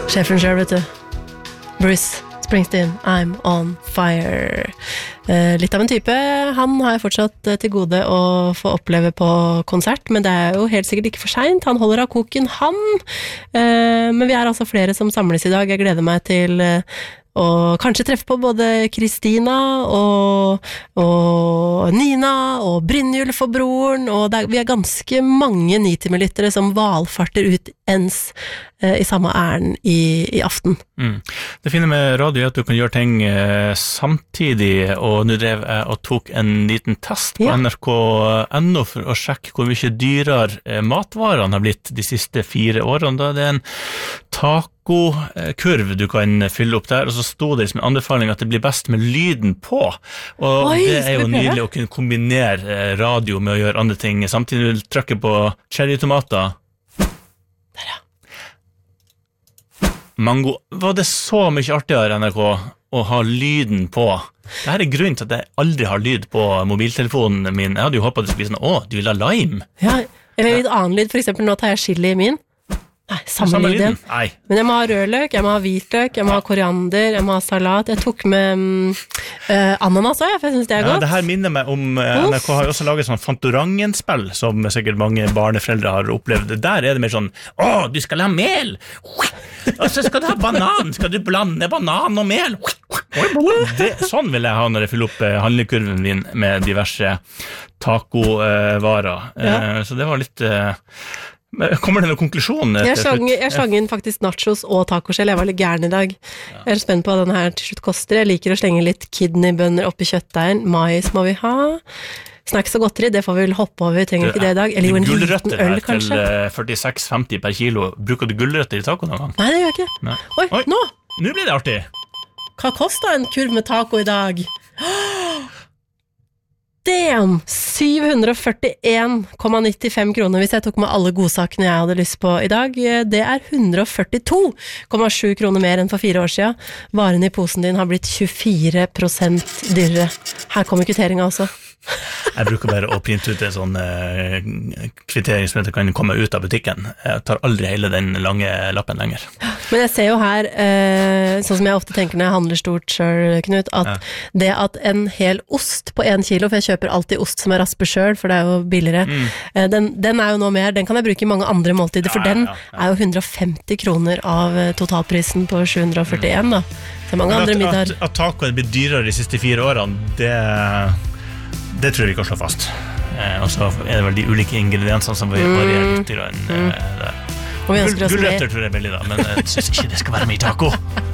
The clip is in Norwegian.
Sjefen selv, vet du. Bruce Springsteen, I'm on fire. Litt av en type. Han har jeg fortsatt til gode å få oppleve på konsert, men det jo helt sikkert ikke for sent. Han holder av koken, han. Men vi altså flere som samles I dag. Jeg gleder meg til å kanskje treffe på både Kristina og Nina og Brynjulf og broren, og vi ganske mange Nitimer-lyttere som valfarter ut ens I samme æren I aften. Det fine med radio at du kan gjøre ting samtidig, og nå drev jeg og tok en liten test på NRK.no for å sjekke hvor mye dyrere matvarene har blitt de siste 4 årene. Da det en tacokurv du kan fylle opp der, og så stod det som en anbefaling at det blir best med lyden på, og det jo nydelig å kunne kombinere radio med å gjøre andre ting. Samtidig du trykker på cherrytomater. Der Mango. Var det så mye artigere NRK å ha lyden på? Dette grunnen til at jeg aldri har lyd på mobiltelefonen min. Jeg hadde jo håpet at det skulle bli sånn, du vil ha lime? Ja, eller litt annen lyd, for eksempel nå tar jeg chili I min. Nei, samme lyden. Men jeg må ha rødløk, jeg må ha hvitløk, jeg må ha koriander, jeg må ha salat. Jeg tok med ananas også, for jeg synes det godt. Det her minner meg om, NRK har jo også laget sånn Fantorangen-spill, som sikkert mange barneforeldre har opplevd. Der det mer sånn, du skal ha mel! Og så skal du ha banan, skal du blande banan og mel? Sånn vil jeg ha når jeg fyller opp handlekurven min med diverse tacovarer. Så det var litt... Kommer det noen konklusjon? Jeg slang inn faktisk nachos og tacoskjell. Jeg var litt gæren I dag. Jeg spent på hva denne her til slutt koster. Jeg liker å slenge litt kidneybønner oppi kjøttdeigen. Mais må vi ha. Snacks og godteri, det får vi vel hoppe over. Vi trenger ikke det I dag. Eller jo en liten øl, kanskje. Til 46,50 per kilo. Bruker du gulrøtter I taco noen gang? Nei, det gjør jeg ikke. Oi, nå! Nå blir det artig. Hva kostet en kurv med taco I dag? Damn! 741,95 kroner hvis jeg tok med alle godsakene jeg hadde lyst på I dag. Det 142,7 kroner mer enn for 4 år siden. Varen I posen din har blitt 24% dyrere. Her kommer kvitteringen også. Jeg bruker bare å printe ut en sånn kvittering som kan komme ut av butikken. Jeg tar aldri hele den lange lappen lenger. Men jeg ser jo her, sånn som jeg ofte tenker når jeg handler stort selv, Knut, at det at en hel ost på 1 kilo, for jeg kjøper alltid ost som rasper selv, for det jo billigere, den jo nå mer, den kan jeg bruke I mange andre måltider, for den jo 150 kroner av totalprisen på 741 da. Det mange andre middager. At tacoen blir dyrere de siste 4 årene, det tror jeg vi kan slå fast. Og så det vel de ulike ingrediensene som varierer litt der. Gulrøtter tror jeg veldig da, men jeg synes ikke det skal være med I taco.